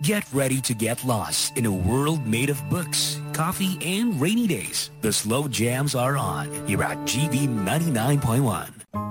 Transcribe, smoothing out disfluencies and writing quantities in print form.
Get ready to get lost in a world made of books, coffee, and rainy days. The slow jams are on here at GB 99.1.